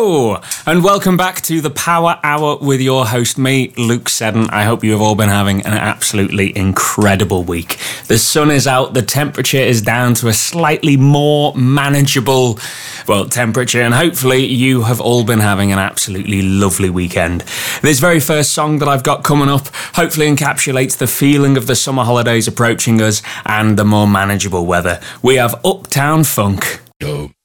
Hello, and welcome back to the Power Hour with your host, me, Luke Seddon. I hope you have all been having an absolutely incredible week. The sun is out, the temperature is down to a slightly more manageable, temperature, and hopefully you have all been having an absolutely lovely weekend. This very first song that I've got coming up hopefully encapsulates the feeling of the summer holidays approaching us and the more manageable weather. We have Uptown Funk. Yo.